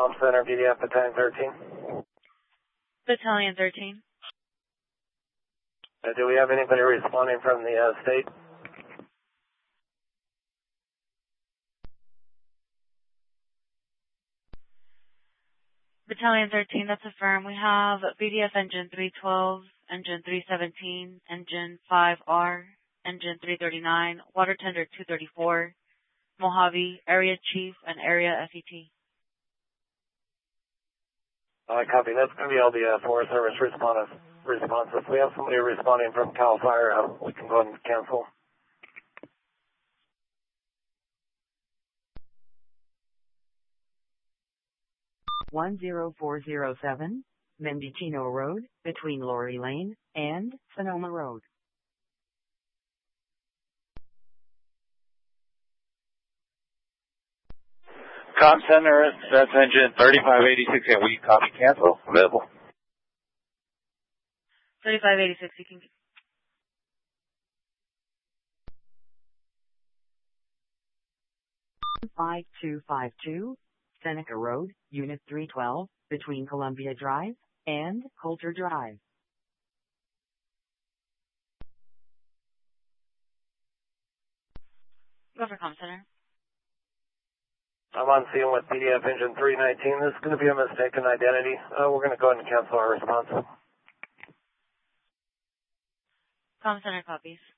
Comm Center, BDF Battalion 13. Battalion 13. Do we have anybody responding from the state? Battalion 13, that's affirmed. We have BDF Engine 312, Engine 317, Engine 5R, Engine 339, Water Tender 234, Mojave, Area Chief, and Area FET. Copy. That's going to be all the Forest Service responses. If we have somebody responding from CAL FIRE, we can go ahead and cancel. (10407) Mendocino Road, between Lori Lane and Sonoma Road. Comm Center, that's engine 3586, and we copy cancel. Available. 3586, you can... (5252) Seneca Road, Unit 312, between Columbia Drive and Coulter Drive. Go for Comm Center. I'm on scene with BDF Engine 319. This is going to be a mistaken identity. We're going to go ahead and cancel our response. Comm Center copies.